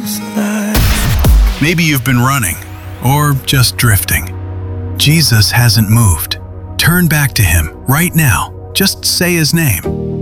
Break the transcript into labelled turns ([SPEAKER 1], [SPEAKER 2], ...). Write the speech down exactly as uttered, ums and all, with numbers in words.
[SPEAKER 1] Maybe you've been running or just drifting. Jesus hasn't moved. Turn back to him right now. Just say his name.